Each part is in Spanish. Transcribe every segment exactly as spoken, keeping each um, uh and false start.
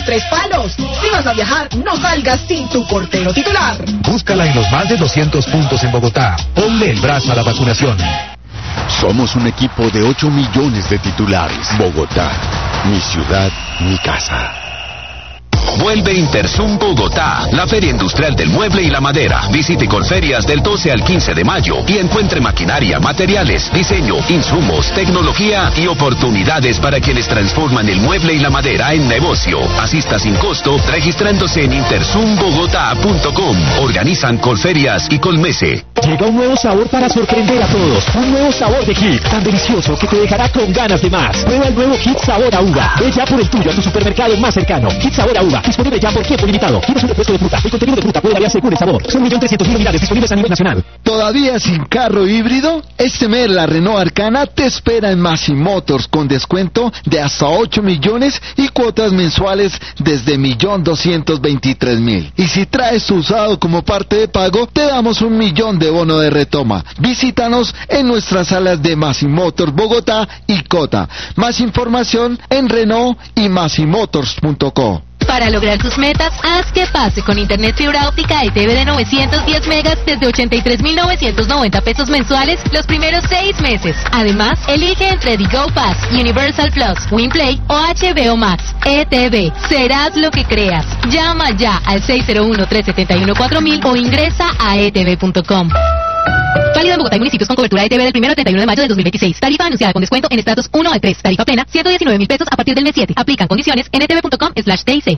tres palos. Si vas a viajar, no salgas sin tu portero titular. Búscala en los más de doscientos puntos en Bogotá. Ponle el brazo a la vacunación. Somos un equipo de ocho millones de titulares. Bogotá, mi ciudad, mi casa. Vuelve Intersum Bogotá, la feria industrial del mueble y la madera. Visite Colferias del doce al quince de mayo y encuentre maquinaria, materiales, diseño, insumos, tecnología y oportunidades para quienes transforman el mueble y la madera en negocio. Asista sin costo registrándose en intersum bogotá punto com. Organizan Colferias y Colmese. Llega un nuevo sabor para sorprender a todos. Un nuevo sabor de Hit, tan delicioso que te dejará con ganas de más. Prueba el nuevo Hit sabor a uva. Ve ya por el tuyo a tu supermercado más cercano. Hit sabor a uva, disponible ya por tiempo limitado. Tienes un refresco de fruta. El contenido de fruta puede variar según el sabor. Son un millón trescientos mil unidades disponibles a nivel nacional. ¿Todavía sin carro híbrido? Este mes la Renault Arcana te espera en Massy Motors con descuento de hasta ocho millones y cuotas mensuales desde un millón doscientos veintitrés mil. Y si traes tu usado como parte de pago, te damos un millón de bono de retoma. Visítanos en nuestras salas de Massy Motors Bogotá y Cota. Más información en Renault y massy motors punto co. Para lograr tus metas, haz que pase con Internet fibra óptica E T V de novecientos diez megas desde ochenta y tres mil novecientos noventa pesos mensuales los primeros seis meses. Además, elige entre The Go Pass, Universal Plus, WinPlay o H B O Max. E T V, serás lo que creas. Llama ya al seis cero uno, tres siete uno, cuatro mil o ingresa a e t v punto com. Válido en Bogotá y municipios con cobertura E T V del primero al treinta y uno de mayo del dos mil veintiséis. Tarifa anunciada con descuento en estratos uno al tres. Tarifa plena, ciento diecinueve mil pesos a partir del mes siete. Aplican condiciones en e t v punto com slash t i c.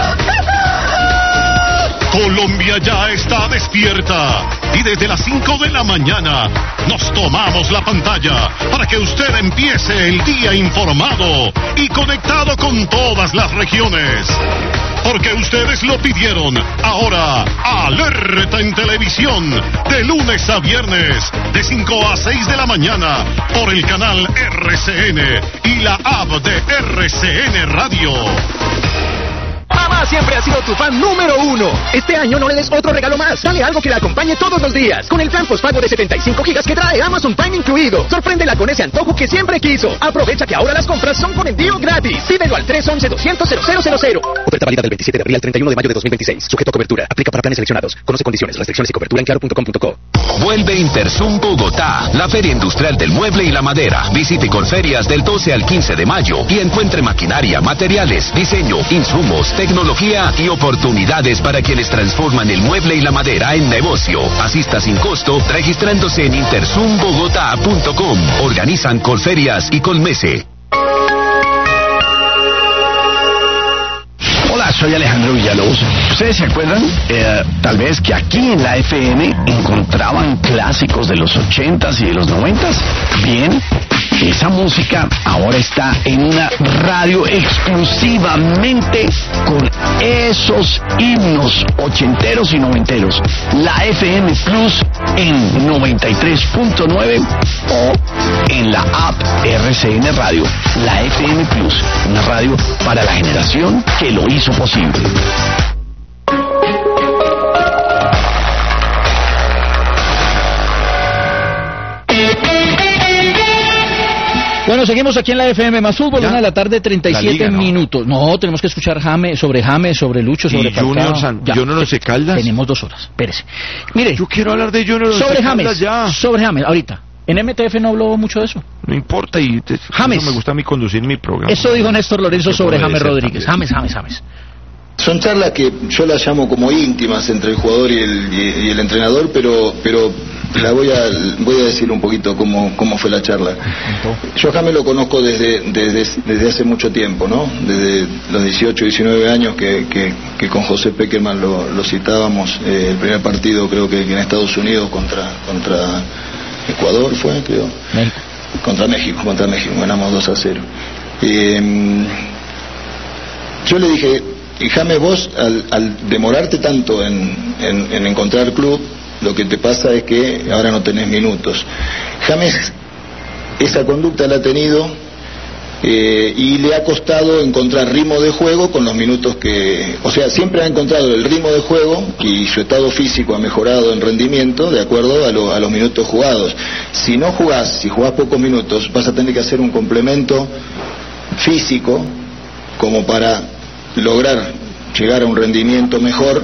Colombia ya está despierta y desde las cinco de la mañana nos tomamos la pantalla para que usted empiece el día informado y conectado con todas las regiones. Porque ustedes lo pidieron. Ahora, alerta en televisión, de lunes a viernes, de cinco a seis de la mañana, por el canal R C N y la app de R C N Radio. Mamá siempre ha sido tu fan número uno. Este año no le des otro regalo más. Dale algo que la acompañe todos los días. Con el plan postpago de setenta y cinco gigas que trae Amazon Prime incluido. Sorpréndela con ese antojo que siempre quiso. Aprovecha que ahora las compras son con envío gratis. Pídelo al tres once, doscientos, cero cero cero cero. Oferta válida del veintisiete de abril al treinta y uno de mayo de dos mil veintiséis. Sujeto a cobertura. Aplica para planes seleccionados. Conoce condiciones, restricciones y cobertura en claro punto com punto co. Vuelve Intersum Bogotá, la feria industrial del mueble y la madera. Visite Colferias del doce al quince de mayo y encuentre maquinaria, materiales, diseño, insumos, tecnología y oportunidades para quienes transforman el mueble y la madera en negocio. Asista sin costo registrándose en intersum bogotá punto com. Organizan Colferias y Colmese. Hola, soy Alejandro Villalobos. ¿Ustedes se acuerdan? Eh, tal vez que aquí en la F M encontraban clásicos de los ochentas y de los noventas. Bien, esa música ahora está en una radio exclusivamente con esos himnos ochenteros y noventeros. La F M Plus en noventa y tres punto nueve o en la app R C N Radio. La F M Plus, una radio para la generación que lo hizo posible. Bueno, seguimos aquí en la F M más fútbol, una de la tarde, treinta y siete Liga, ¿no? minutos. No, tenemos que escuchar Jame, sobre James, sobre Lucho, sobre Falcao. Junior San, Junior Once Caldas. Tenemos dos horas, espérese. Mire, yo quiero hablar de Junior Once sobre Caldas James, ya. Sobre James, ahorita. En M T F no habló mucho de eso. No importa, y te, James. No me gusta a mí conducir mi programa. Eso dijo Néstor Lorenzo sobre James Rodríguez. James, James, James. Son charlas que yo las llamo como íntimas entre el jugador y el, y, y el entrenador, pero pero la voy a voy a decir un poquito cómo cómo fue la charla. Yo a James lo conozco desde desde desde hace mucho tiempo, ¿no? Desde los dieciocho, diecinueve años que que, que con José Peckerman lo, lo citábamos. Eh, el primer partido creo que, que en Estados Unidos contra contra Ecuador fue, creo. México. Contra México, contra México, ganamos dos a cero. Eh, yo le dije, y James, vos al, al demorarte tanto en, en, en encontrar club, lo que te pasa es que ahora no tenés minutos. James esa conducta la ha tenido eh, y le ha costado encontrar ritmo de juego con los minutos que... O sea, siempre ha encontrado el ritmo de juego y su estado físico ha mejorado en rendimiento de acuerdo a, lo, a los minutos jugados. Si no jugás, si jugás pocos minutos, vas a tener que hacer un complemento físico como para lograr llegar a un rendimiento mejor,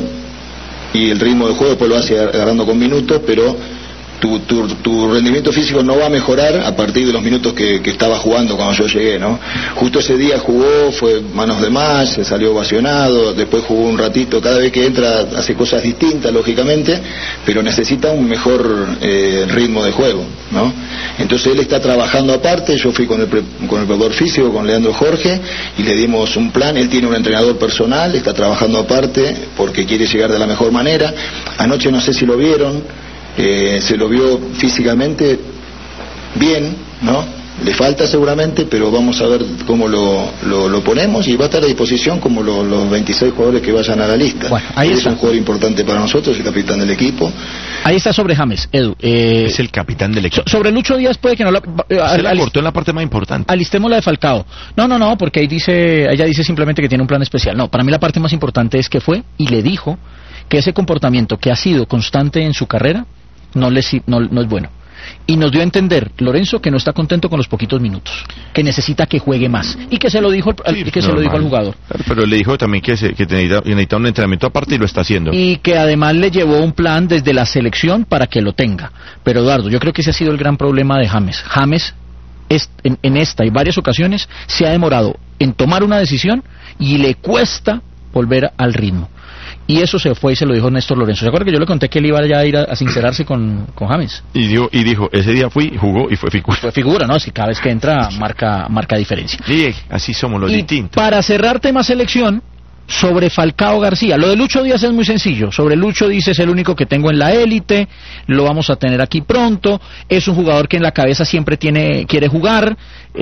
y el ritmo de juego después lo hace agarrando con minutos, pero tu, tu, tu rendimiento físico no va a mejorar a partir de los minutos que, que estaba jugando cuando yo llegué, ¿no? Justo ese día jugó, fue manos de más, se salió ovacionado, después jugó un ratito, cada vez que entra hace cosas distintas, lógicamente, pero necesita un mejor eh, ritmo de juego, ¿no? Entonces él está trabajando aparte, yo fui con el, pre, con el preparador físico, con Leandro Jorge, y le dimos un plan. Él tiene un entrenador personal, está trabajando aparte porque quiere llegar de la mejor manera. Anoche no sé si lo vieron, Eh, se lo vio físicamente bien, ¿no? Le falta seguramente, pero vamos a ver cómo lo, lo, lo ponemos, y va a estar a disposición como lo, los veintiséis jugadores que vayan a la lista. Bueno, ahí es está. un jugador importante para nosotros, el capitán del equipo. Ahí está sobre James, Edu. Eh, es el capitán del equipo. So, sobre Lucho Díaz puede que no la... Eh, Se la al, cortó en la parte más importante. Alistemos la de Falcao. No, no, no, porque ahí dice, ella dice simplemente que tiene un plan especial. No, para mí la parte más importante es que fue y le dijo que ese comportamiento que ha sido constante en su carrera no, le, no, no es bueno. Y nos dio a entender, Lorenzo, que no está contento con los poquitos minutos, que necesita que juegue más, y que se lo dijo, al, sí, que se lo dijo al jugador. Pero le dijo también que, se, que necesita, necesita un entrenamiento aparte, y lo está haciendo. Y que además le llevó un plan desde la selección para que lo tenga. Pero Eduardo, yo creo que ese ha sido el gran problema de James. James es, en, en esta y varias ocasiones se ha demorado en tomar una decisión y le cuesta volver al ritmo. Y eso se fue y se lo dijo Néstor Lorenzo. ¿Se acuerda que yo le conté que él iba ya a ir a, a sincerarse con, con James? Y dijo, y dijo, ese día fui, jugó y fue figura. Fue figura, ¿no? Si cada vez que entra marca marca diferencia. Sí, así somos los y distintos. Para cerrar tema selección, sobre Falcao García. Lo de Lucho Díaz es muy sencillo. Sobre Lucho dice, es el único que tengo en la élite, lo vamos a tener aquí pronto. Es un jugador que en la cabeza siempre tiene quiere jugar.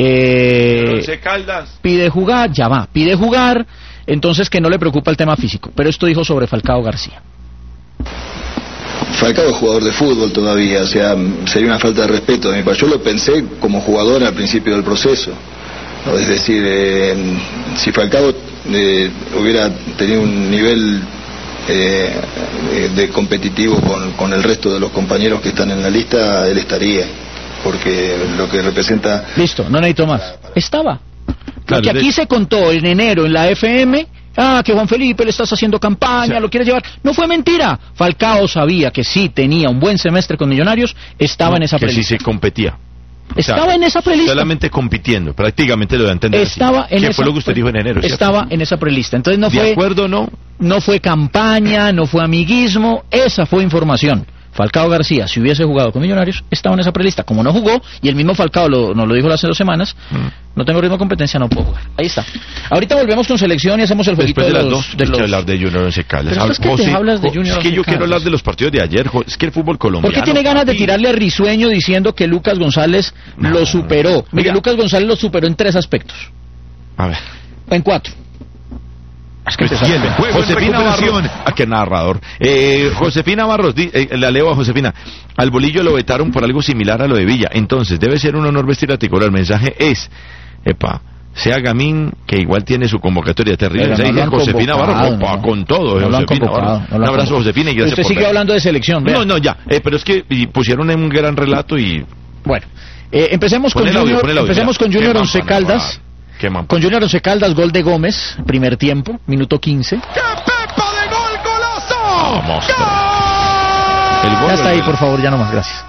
Eh, pide jugar, ya va, pide jugar. Entonces que no le preocupa el tema físico. Pero esto dijo sobre Falcao García. Falcao es jugador de fútbol todavía, o sea, sería una falta de respeto de mi parte. Yo lo pensé como jugador al principio del proceso, ¿no? Es decir, eh, si Falcao eh, hubiera tenido un nivel eh, de competitivo con, con el resto de los compañeros que están en la lista, él estaría, porque lo que representa... Listo, no necesito más. Estaba. Claro, que aquí de... se contó en enero en la F M, ah, que Juan Felipe le estás haciendo campaña, o sea, lo quieres llevar. No fue mentira. Falcao sabía que sí tenía un buen semestre con Millonarios, estaba no, en esa que prelista. Que sí se competía. Estaba o sea, en esa prelista. Solamente compitiendo, prácticamente lo de entender. Estaba así. en ¿Qué esa fue lo que usted dijo en enero? Estaba ¿cierto? En esa prelista. Entonces no fue... ¿De acuerdo o no? No fue campaña, no fue amiguismo, esa fue información. Falcao García, si hubiese jugado con Millonarios, estaba en esa prelista. Como no jugó, y el mismo Falcao lo, nos lo dijo hace dos semanas, mm. no tengo ritmo de competencia, no puedo jugar. Ahí está. Ahorita volvemos con selección y hacemos el jueguito de, de, de los... dos, de hay los... que hablar de Junior Once Caldas. Pero es que José, te hablas de Junior Es que yo quiero hablar de los partidos de ayer. Es que el fútbol colombiano... ¿Por qué tiene ganas de tirarle a Risueño diciendo que Lucas González no, lo superó? Mire, Lucas González lo superó en tres aspectos. A ver. En cuatro. Es que pues bien, Josefina Barros, ¿a qué narrador? Eh, Josefina Barros, di, eh, la leo a Josefina. Al Bolillo lo vetaron por algo similar a lo de Villa. Entonces, debe ser un honor vestir a tricolor. El mensaje es, epa, sea Gamín, que igual tiene su convocatoria terrible. No dice Josefina Barros, opa, no, con todo. No Josefina Barros. No un abrazo, Josefina. Y gracias usted por sigue ver. hablando de selección, vea. No, no, ya. Eh, pero es que pusieron un gran relato y... Bueno, eh, empecemos con audio, Junior, empecemos con Junior Once Caldas. Con Junior Once Caldas, gol de Gómez, primer tiempo, minuto quince. ¡Qué pepa de gol, golazo! Vamos. El gol ya está ahí, por favor, ya nomás, gracias.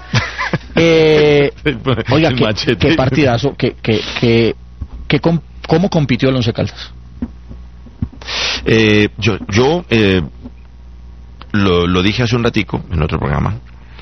eh, oiga, qué, qué partidazo, que, que, que, que com, ¿cómo compitió el Once Caldas? Eh, yo yo eh, lo, lo dije hace un ratico en otro programa.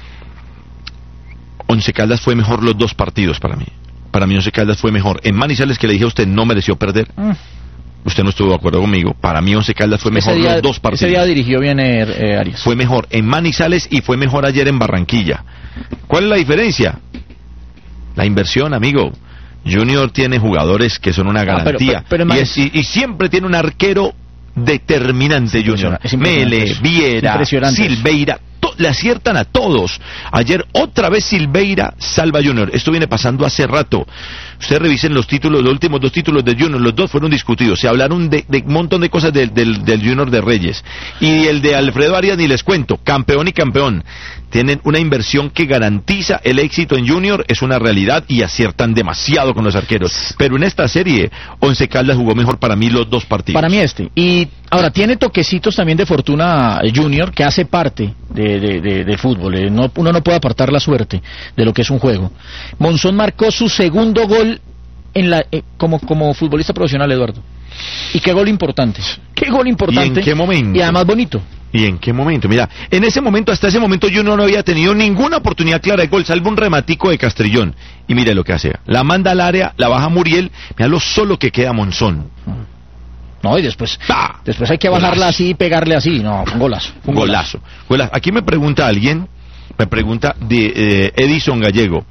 Once Caldas fue mejor los dos partidos para mí. Para mí Once Caldas fue mejor. En Manizales, que le dije a usted, no mereció perder. Mm. Usted no estuvo de acuerdo conmigo. Para mí Once Caldas fue mejor día, los dos partidos. Ese día dirigió bien eh, Arias. Fue mejor en Manizales y fue mejor ayer en Barranquilla. ¿Cuál es la diferencia? La inversión, amigo. Junior tiene jugadores que son una garantía. Ah, pero, pero, pero y, es, y, y siempre tiene un arquero determinante, Junior. Mele, Viera, Silveira, to- le aciertan a todos. Ayer otra vez Silveira salva a Junior. Esto viene pasando hace rato. Ustedes revisen los títulos, los últimos dos títulos de Junior, los dos fueron discutidos. Se hablaron de, de un montón de cosas del, del, del Junior de Reyes. Y el de Alfredo Arias ni les cuento, campeón y campeón. Tienen una inversión que garantiza el éxito en Junior, es una realidad y aciertan demasiado con los arqueros. Pero en esta serie, Once Caldas jugó mejor para mí los dos partidos. Para mí este. Y ahora, tiene toquecitos también de fortuna Junior, que hace parte de, de, de, del fútbol. Eh, no, uno no puede apartar la suerte de lo que es un juego. Monzón marcó su segundo gol en la eh, como, como futbolista profesional, Eduardo. Y qué gol importante. Qué gol importante. ¿Y en qué momento? Y además bonito. ¿Y en qué momento? Mira, en ese momento, hasta ese momento Junior no había tenido ninguna oportunidad clara de gol, salvo un rematico de Castrillón. Y mire lo que hace. La manda al área, la baja Muriel, mira lo solo que queda Monzón. No, y después, ¡ah! Después hay que bajarla Golazo. así y pegarle así. No, un golazo. Un golazo. golazo. Aquí me pregunta alguien, me pregunta de eh, Edison Gallego.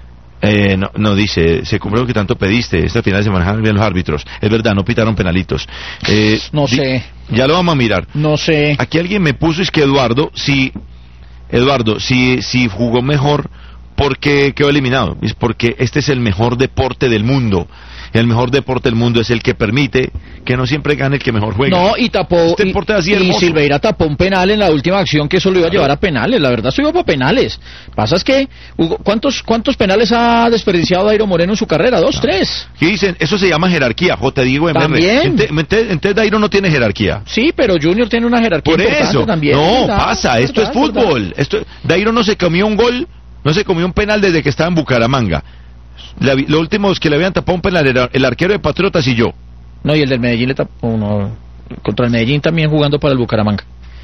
Eh, no, no dice, se cumplió lo que tanto pediste, esta final se manejaron bien los árbitros, es verdad, no pitaron penalitos. Eh, no di, sé. Ya lo vamos a mirar. No sé. Aquí alguien me puso, es que Eduardo, si, Eduardo, si, si jugó mejor, ¿por qué quedó eliminado? Es porque este es el mejor deporte del mundo. El mejor deporte del mundo es el que permite que no siempre gane el que mejor juega. No, y tapó, este deporte y, así y hermoso. Silveira tapó un penal en la última acción que eso lo iba a llevar a penales. La verdad, eso iba para penales. Pasa es que, Hugo, ¿cuántos, cuántos penales ha desperdiciado Dairo Moreno en su carrera? Dos, no. tres. ¿Qué dicen? Eso se llama jerarquía, J. Diego M R. También. Entonces, entonces Dairo no tiene jerarquía. Sí, pero Junior tiene una jerarquía Por importante eso. también. No, ¿verdad? pasa, esto ¿verdad? es fútbol. Esto, Dairo no se comió un gol, no se comió un penal desde que estaba en Bucaramanga. La, los últimos que le habían tapado un penal era el arquero de Patriotas y yo. No, y el del Medellín le tapó uno contra el Medellín también jugando para el Bucaramanga.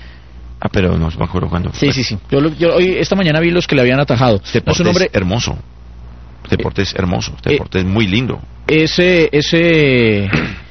Ah, pero no me acuerdo cuándo. Sí, sí, sí. Yo, lo, yo hoy esta mañana vi los que le habían atajado. Este deporte no, es, un hombre... es hermoso. Este deporte eh, es hermoso. Este eh, deporte es muy lindo. Ese, ese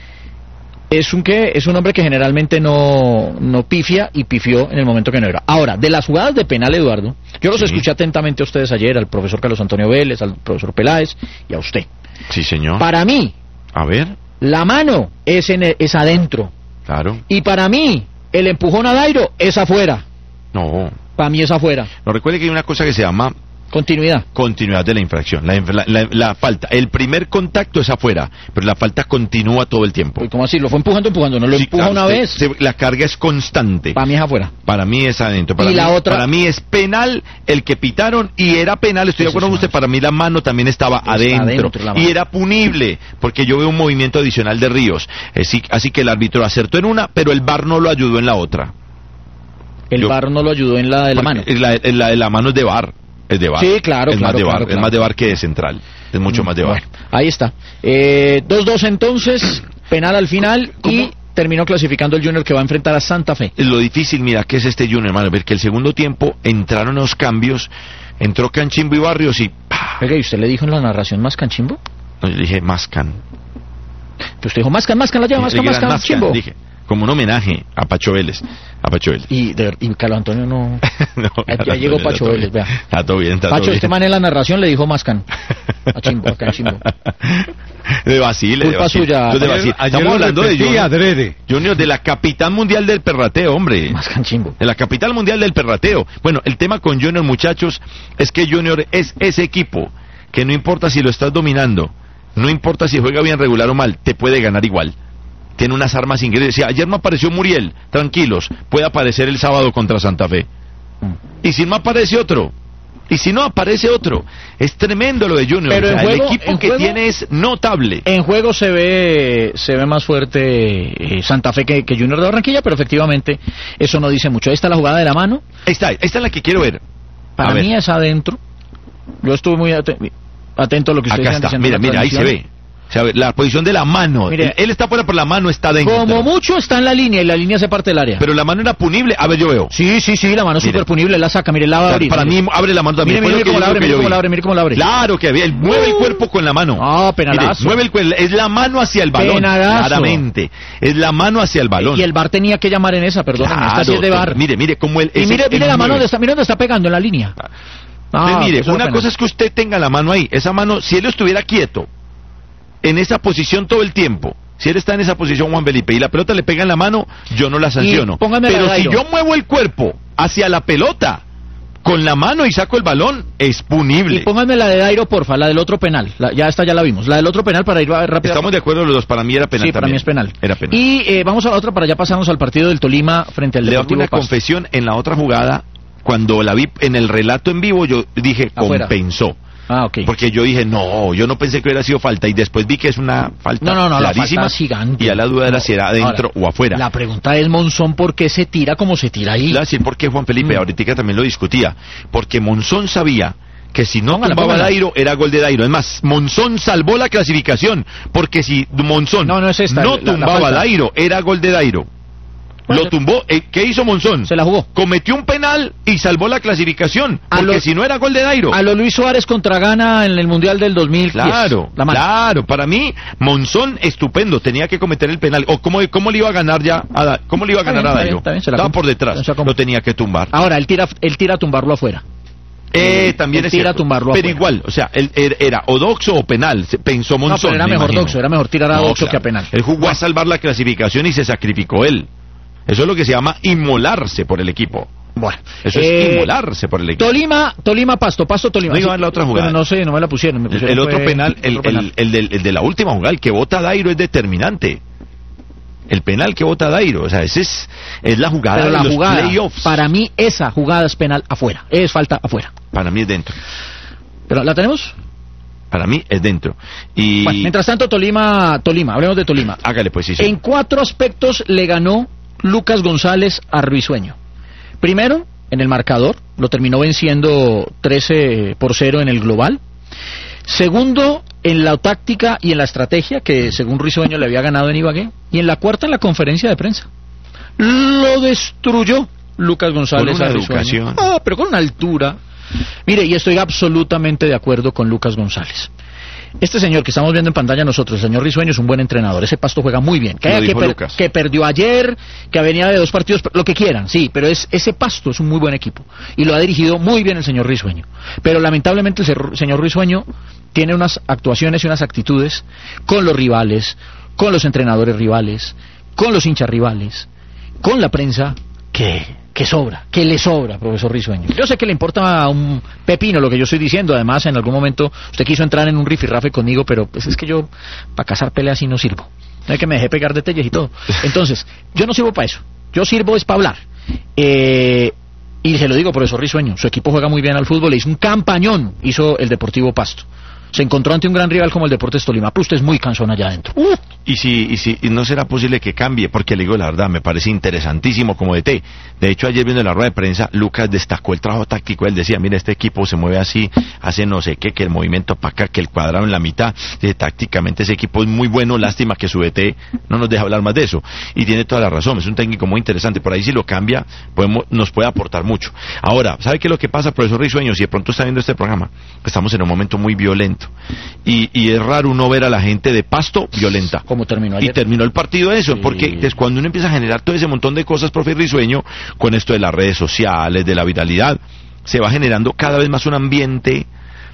es un que es un hombre que generalmente no no pifia y pifió en el momento que no era. Ahora, de las jugadas de penal, Eduardo, yo los sí. escuché atentamente a ustedes ayer, al profesor Carlos Antonio Vélez, al profesor Peláez y a usted. Sí, señor. Para mí, a ver, la mano es en el, es adentro. Claro. Y para mí, el empujón a Dairo es afuera. No. Para mí es afuera. No, recuerde que hay una cosa que se llama continuidad. Continuidad de la infracción. La, la, la, la falta. El primer contacto es afuera, pero la falta continúa todo el tiempo. ¿Cómo así? Lo fue empujando, empujando. No lo sí, empuja claro, una se, vez. Se, la carga es constante. Para mí es afuera. Para mí es adentro. Para y mí, la otra. Para mí es penal el que pitaron y era penal. Estoy de acuerdo con usted. Para mí la mano también estaba Está adentro, adentro y era punible porque yo veo un movimiento adicional de Ríos. Así, así que el árbitro acertó en una, pero el V A R no lo ayudó en la otra. El yo, V A R no lo ayudó en la de la mano. La, la de la mano es de V A R. Es de V A R. Sí, claro, es claro, más de claro, V A R, claro. Es más de V A R que de central. Es mucho más de V A R. Bueno, ahí está. Eh, dos dos entonces, penal al final. ¿Cómo? Y terminó clasificando el Junior que va a enfrentar a Santa Fe. Lo difícil, mira, que es este Junior, hermano. Ver que el segundo tiempo entraron los cambios, entró Canchimbo y Barrios y... Oiga, ¿y usted le dijo en la narración más Canchimbo? No, yo dije Mascan. Pues usted dijo Mascan, Mascan, la llama Mascan, Mascan, Mascan, dije. Como un homenaje a Pacho Vélez. A Pacho Vélez. Y, de, y Carlos Antonio no. no ya Antonio, llegó Pacho Vélez, vea. Está todo bien, está Pacho, todo bien. este man en la narración le dijo Mascan. A Chimbo, acá en Chimbo. De Basile, Culpa de Basile. suya. De Basile. Ayer, Estamos hablando de Junior, adrede. Junior, de la capital mundial del perrateo, hombre. Mascan Chimbo. De la capital mundial del perrateo. Bueno, el tema con Junior, muchachos, es que Junior es ese equipo que no importa si lo estás dominando, no importa si juega bien, regular o mal, te puede ganar igual. Tiene unas armas increíbles. Si ayer no apareció Muriel, tranquilos, puede aparecer el sábado contra Santa Fe. Y si no aparece otro, y si no aparece otro, es tremendo lo de Junior. Pero o sea, juego, el equipo que juego, tiene es notable. En juego se ve se ve más fuerte eh, Santa Fe que, que Junior de Barranquilla, pero efectivamente eso no dice mucho. Ahí está la jugada de la mano. Ahí está, esta es la que quiero ver. Para a mí ver. es adentro. Yo estuve muy atento, atento a lo que ustedes Acá está, mira, mira, ahí se ve. O sea, la posición de la mano. Mire, él está fuera, pero la mano está dentro. Como mucho está en la línea y la línea se parte del área. Pero la mano era punible. A ver, yo veo. Sí, sí, sí, la mano es súper punible. La saca, mire, la va a abrir. Para mire. mí, abre la mano también. Mire, mire, mire cómo la abre, mire cómo la abre, mire cómo la abre. Claro que él mueve el cuerpo con la mano. Ah, penalazo. Mire, mueve el cuerpo. Es la mano hacia el balón. Penalazo. Claramente. Es la mano hacia el balón. Y el V A R tenía que llamar en esa, perdón. Claro, esta sí es de V A R. Mire, mire cómo él. Y mire, mire la mano donde está, mire dónde está pegando en la línea. Ah, mire, una cosa es que usted tenga la mano ahí. Esa mano, si él estuviera quieto, en esa posición todo el tiempo, si él está en esa posición, Juan Felipe, y la pelota le pega en la mano, yo no la sanciono. Pero si yo muevo el cuerpo hacia la pelota, con la mano y saco el balón, es punible. Y pónganme la de Dairo, porfa, la del otro penal. La, ya esta ya la vimos. La del otro penal para ir rápido. Estamos de acuerdo los dos, para mí era penal. Sí, para también. mí es penal. Era penal. Y eh, vamos a la otra para ya pasarnos al partido del Tolima frente al Le hago Deportivo una Pasto. confesión, en la otra jugada, cuando la vi en el relato en vivo, yo dije, Afuera. compensó. Ah, ok. Porque yo dije, no, yo no pensé que hubiera sido falta, y después vi que es una falta No, no, no, la clarísima, falta es gigante. y a la duda era No. si era adentro Ahora, o afuera. La pregunta es, Monzón, ¿por qué se tira como se tira ahí? Le voy a decir por qué, Juan Felipe, Mm. ahorita también lo discutía, porque Monzón sabía que si no Póngala, tumbaba a póngala. Dairo, era gol de Dairo. Es más, Monzón salvó la clasificación, porque si Monzón No, no es esta, no la- la tumbaba a falta. Dairo, era gol de Dairo. Lo tumbó. Eh, ¿Qué hizo Monzón? Se la jugó. Cometió un penal y salvó la clasificación, A porque lo- si no era gol de Dairo. A lo Luis Suárez contra Ghana en el Mundial del dos mil diez. Claro, La mano. claro, para mí Monzón estupendo, tenía que cometer el penal. O cómo, cómo le iba a ganar ya a Da- cómo le iba a Está ganar bien, a está bien, Dairo. está bien, se la Estaba compro. por detrás, Se la compro. lo tenía que tumbar. Ahora, él tira, él tira a tumbarlo afuera. Eh, también él es tira cierto. a tumbarlo Pero afuera. igual, o sea, él, él era o doxo o penal, se- pensó No, Monzón. pero era me mejor imagino. doxo, era mejor tirar a No, doxo claro. que a penal. Él jugó a salvar la clasificación y se sacrificó él. Eso es lo que se llama inmolarse por el equipo. Bueno, Eso eh, es inmolarse por el equipo. Tolima, Tolima, Pasto, Pasto, Tolima. No iba Sí, a la otra jugada. pero no sé, no me la pusieron. me El, pusieron el otro fue- penal, el, otro penal. el, el del- el de la última jugada, el que vota Dairo es determinante. El penal que vota Dairo, o sea, ese es, es la jugada Pero de la los jugada, playoffs. para mí esa jugada es penal afuera, es falta afuera. Para mí es dentro. ¿Pero la tenemos? Para mí es dentro. Y Bueno, mientras tanto, Tolima, Tolima, hablemos de Tolima. hágale pues, sí, sí. En cuatro aspectos le ganó Lucas González a Risueño. Primero, en el marcador, lo terminó venciendo trece por cero en el global. Segundo, en la táctica y en la estrategia, que según Risueño le había ganado en Ibagué. Y en la cuarta, en la conferencia de prensa. Lo destruyó Lucas González Con una a Risueño. educación. Ah, pero con una altura. Mire, y estoy absolutamente de acuerdo con Lucas González. Este señor que estamos viendo en pantalla nosotros, el señor Risueño, es un buen entrenador. Ese Pasto juega muy bien. Que, Lo haya dijo que, per- Lucas. que perdió ayer, que venía de dos partidos, lo que quieran, sí, pero es ese Pasto es un muy buen equipo. Y lo ha dirigido muy bien el señor Risueño. Pero lamentablemente el ser- señor Risueño tiene unas actuaciones y unas actitudes con los rivales, con los entrenadores rivales, con los hinchas rivales, con la prensa, que... que sobra, que le sobra, profesor Risueño. Yo sé que le importa un pepino lo que yo estoy diciendo, además en algún momento usted quiso entrar en un rifirrafe conmigo, pero pues es que yo para cazar peleas sí no sirvo. No es que me dejé pegar de telles y todo. Entonces, yo no sirvo para eso, yo sirvo es para hablar. Eh, y se lo digo, profesor Risueño, su equipo juega muy bien al fútbol, le hizo un campañón, hizo el Deportivo Pasto. Se encontró ante un gran rival como el Deportes Tolima, pero usted es muy cansón allá adentro. Uh. Y si, y si y no será posible que cambie, porque le digo la verdad, me parece interesantísimo como D T. De hecho, ayer viendo la rueda de prensa, Lucas destacó el trabajo táctico. Él decía, mira, este equipo se mueve así, hace no sé qué, que el movimiento para acá, que el cuadrado en la mitad. Eh, tácticamente ese equipo es muy bueno, lástima que su D T no nos deja hablar más de eso. Y tiene toda la razón, es un técnico muy interesante. Por ahí si lo cambia, podemos, nos puede aportar mucho. Ahora, ¿sabe qué es lo que pasa, profesor Risueño? Si de pronto está viendo este programa, estamos en un momento muy violento. Y, y es raro uno ver a la gente de Pasto violenta. Como terminó Y ayer. terminó el partido eso, Sí. porque es cuando uno empieza a generar todo ese montón de cosas, profe Risueño, con esto de las redes sociales, de la viralidad, se va generando cada vez más un ambiente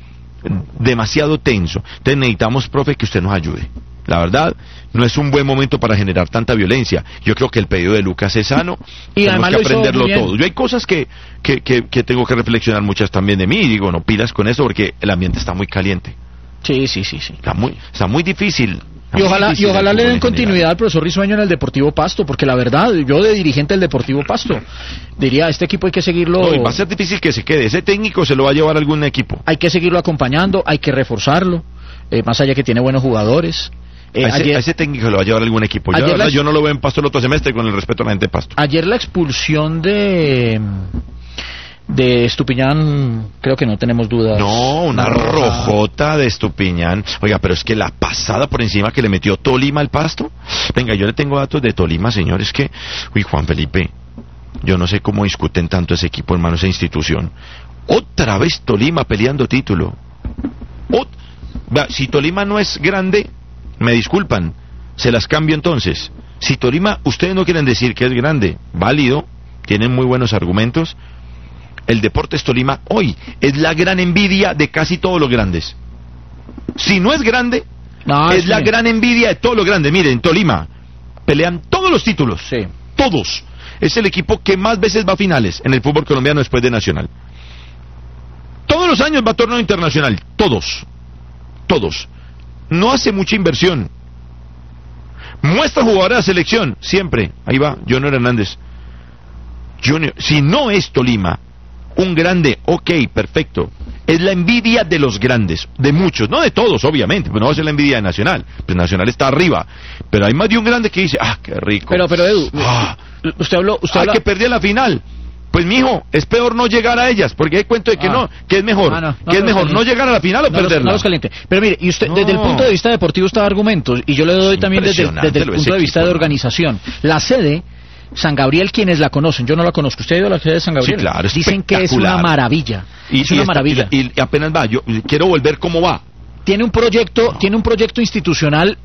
demasiado tenso. Entonces necesitamos, profe, que usted nos ayude. La verdad, no es un buen momento para generar tanta violencia. Yo creo que el pedido de Lucas es sano. Y tenemos además que lo hizo aprenderlo muy bien. todo. Yo hay cosas que, que, que, que tengo que reflexionar muchas también de mí. Y digo, no pidas con eso porque el ambiente está muy caliente. Sí, sí, sí, sí. Está muy, está muy difícil. Está Y muy ojalá, y difícil ojalá el le fútbol den en general. continuidad al profesor Risueño en el Deportivo Pasto, porque la verdad, yo de dirigente del Deportivo Pasto, diría, este equipo hay que seguirlo, No, y va a ser difícil que se quede. Ese técnico se lo va a llevar a algún equipo. hay que seguirlo acompañando, hay que reforzarlo, eh, más allá que tiene buenos jugadores. Eh, a, ese, ayer, a ese técnico lo va a llevar a algún equipo. Yo, ayer la verdad, las- yo no lo veo en Pasto el otro semestre, con el respeto a la gente de Pasto. ayer la expulsión de de Estupiñán, creo que no tenemos dudas. No, una roja. rojota de Estupiñán. Oiga, pero es que la pasada por encima que le metió Tolima al Pasto. Venga, yo le tengo datos de Tolima, señores, que... Uy, Juan Felipe, yo no sé cómo discuten tanto ese equipo, hermano, esa institución. Otra vez Tolima peleando título. Ot- Va, si Tolima no es grande, me disculpan, se las cambio entonces. Si Tolima, ustedes no quieren decir que es grande, válido, tienen muy buenos argumentos. El Deportes Tolima hoy es la gran envidia de casi todos los grandes. Si no es grande, No, es sí. la gran envidia de todos los grandes. Miren, Tolima pelean todos los títulos, Sí. todos. Es el equipo que más veces va a finales en el fútbol colombiano después de Nacional. Todos los años va a torneo internacional, todos, todos. No hace mucha inversión. Muestra jugadores de selección, siempre. Ahí va, Junior Hernández. Junior, si no es Tolima un grande, ok, perfecto. Es la envidia de los grandes, de muchos, no de todos, obviamente, pero no va a ser la envidia de Nacional. Pues Nacional está arriba, pero hay más de un grande que dice, ah, qué rico. Pero, pero Edu, ah, usted habló, usted hay habla... que perder la final. Pues mijo, es peor no llegar a ellas, porque hay cuento de que ah. no, que es mejor, ah, no, no, que es no mejor no llegar a la final o no perderla. Los, no los caliente. Pero mire, y usted, no. desde el punto de vista deportivo está de argumentos, y yo le doy también desde, desde el punto de vista de organización. La sede, San Gabriel, quienes la conocen, yo no la conozco, ¿usted ha ido a la sede de San Gabriel? Sí, claro, dicen que es una maravilla, y, es y una está, maravilla. Y, y apenas va, yo quiero volver cómo va. Tiene un proyecto, no. tiene un proyecto institucional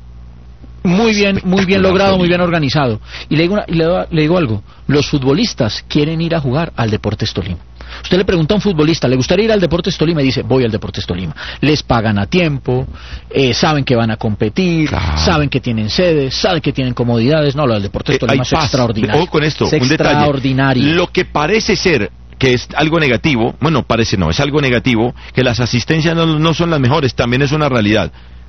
muy bien, muy bien logrado, muy bien organizado. Y le digo, una, le, le digo algo, los futbolistas quieren ir a jugar al Deportes Tolima. Usted le pregunta a un futbolista, ¿le gustaría ir al Deportes Tolima? Y dice, voy al Deportes Tolima. Les pagan a tiempo, eh, saben que van a competir, claro. saben que tienen sedes, saben que tienen comodidades. No, lo del Deportes eh, Tolima es paz. extraordinario. Ojo con esto, es un extraordinario. Detalle. Lo que parece ser que es algo negativo, bueno, parece no, es algo negativo, que las asistencias no, no son las mejores, también es una realidad.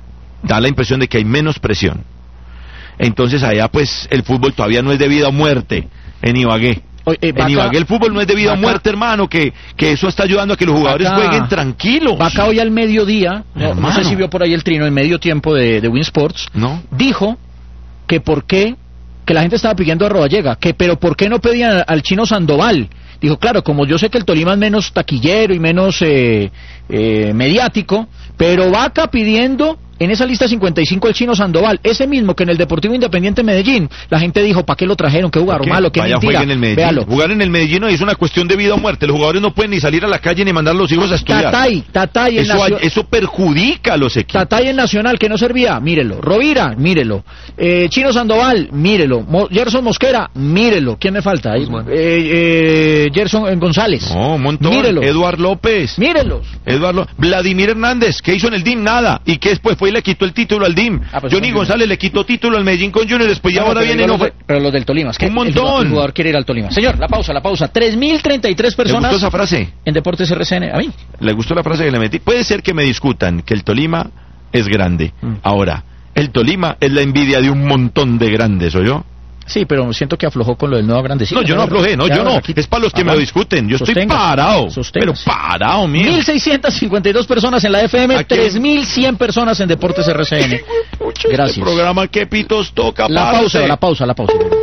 Da la impresión de que hay menos presión. Entonces allá pues el fútbol todavía no es de vida o muerte en Ibagué. Oye, eh, en Ibagué el fútbol no es de vida o muerte, hermano, que, que eso está ayudando a que los jugadores Vaca, jueguen tranquilos. Vaca hoy al mediodía, no, no sé si vio por ahí el trino, en medio tiempo de, de Win Sports, ¿no? Dijo que por qué, que la gente estaba pidiendo a Rodallega, que pero por qué no pedían al Chino Sandoval. Dijo, claro, como yo sé que el Tolima es menos taquillero y menos eh, eh, mediático, pero Vaca pidiendo en esa lista cincuenta y cinco el Chino Sandoval, ese mismo que en el Deportivo Independiente Medellín, la gente dijo, ¿para qué lo trajeron? ¿Qué jugaron malo? ¿Qué Vaya, mentira? En el Medellín. Véalo. Jugar en el Medellín no es una cuestión de vida o muerte, los jugadores no pueden ni salir a la calle ni mandar a los hijos a estudiar. Tatay, Tatay en eso, Nacio... eso perjudica a los equipos. Tatay en Nacional, que no servía, mírelo. Rovira, mírelo. Eh, Chino Sandoval, mírelo. Mo... Gerson Mosquera, mírelo. ¿Quién me falta? Ahí, bueno. eh, eh, Gerson González. No, un montón. Mírelo. Eduard López. Mírelos. Eduard López. Vladimir Hernández, ¿qué hizo en el D I M? Nada. Y que después fue y le quitó el título al D I M. Ah, pues Johnny González le quitó título al Medellín con Junior, después ya no, ahora viene no fue... Pero los del Tolima, es que un montón. El jugador, el jugador quiere ir al Tolima. Señor, la pausa, la pausa. tres mil treinta y tres personas. ¿Le gustó esa frase? En Deportes R C N, a mí. ¿Le gustó la frase que le metí? Puede ser que me discutan que el Tolima es grande. Mm. Ahora, el Tolima es la envidia de un montón de grandes, ¿o yo? Sí, pero siento que aflojó con lo del nuevo grandecito. No, yo no aflojé, no, yo no. Es para los que me lo discuten. Yo estoy parado. Pero parado, mío. mil seiscientas cincuenta y dos personas en la F M, tres mil cien personas en Deportes R C N. Gracias. El programa que pitos toca, La pausa, la pausa, la pausa.